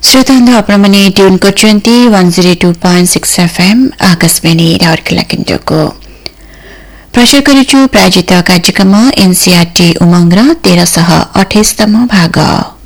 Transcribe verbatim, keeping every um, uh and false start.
श्रोतांनो आपणମାନେ tune କରିଛନ୍ତି one oh two point six FM Akashvani Rourkela केन्द्रको प्रसार गरिछु प्रायोजित कार्यक्रम एनसीईआरटी उमंगर तेरह सौ अट्ठाईस तम भाग।